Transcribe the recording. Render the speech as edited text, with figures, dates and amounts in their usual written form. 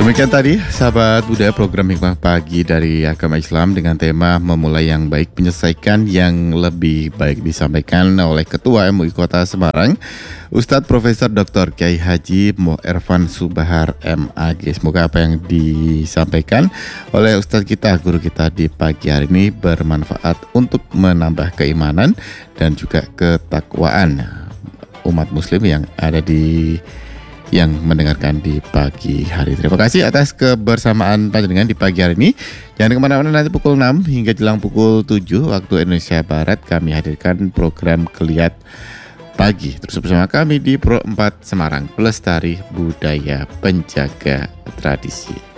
Demikian tadi sahabat budaya program Hikmah Pagi dari Agama Islam dengan tema memulai yang baik, menyelesaikan yang lebih baik, disampaikan oleh Ketua MUI Kota Semarang, Ustadz Profesor Dr. Kiai Haji Mo Ervan Subahar MAG. Semoga apa yang disampaikan oleh Ustadz kita, guru kita di pagi hari ini bermanfaat untuk menambah keimanan dan juga ketakwaan umat muslim yang ada yang mendengarkan di pagi hari. Terima kasih atas kebersamaan panjenengan di pagi hari ini. Jangan kemana-mana, nanti pukul 6 hingga jelang pukul 7 waktu Indonesia Barat kami hadirkan program Kelihat Pagi. Terus bersama kami di Pro 4 Semarang, pelestari budaya penjaga tradisi.